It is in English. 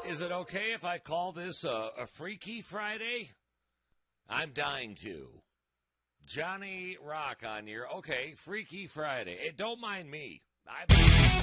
Is it okay if I call this a Freaky Friday? I'm dying to. Johnny Rock on your, okay, Freaky Friday. Hey, don't mind me.